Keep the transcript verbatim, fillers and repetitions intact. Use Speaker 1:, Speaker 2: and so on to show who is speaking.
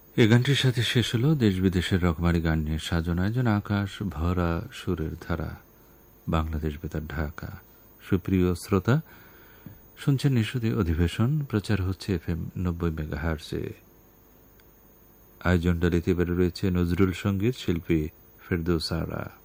Speaker 1: এই গানটির সাথে শেষ হলো দেশ বিদেশের রকমারি গান নিয়ে সাজন আয়োজন আকাশ ভরা সুরের ধারা, বাংলাদেশ বেতার ঢাকা। সুপ্রিয় শ্রোতা, শুনছেন নিশুতি অধিবেশন, প্রচার হচ্ছে এফ এম নব্বই মেগাহার্টজে। আয়োজনটা এবারে রয়েছে নজরুল সঙ্গীত শিল্পী ফেরদৌস আরা।